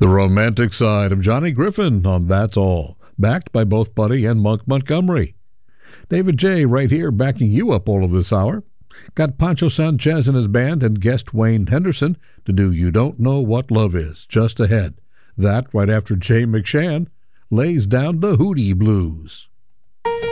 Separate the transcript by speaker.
Speaker 1: The romantic side of Johnny Griffin on That's All, backed by both Buddy and Monk Montgomery. David J. right here backing you up all of this hour. Got Pancho Sanchez and his band and guest Wayne Henderson to do You Don't Know What Love Is just ahead. That right after Jay McShann lays down the Hootie Blues.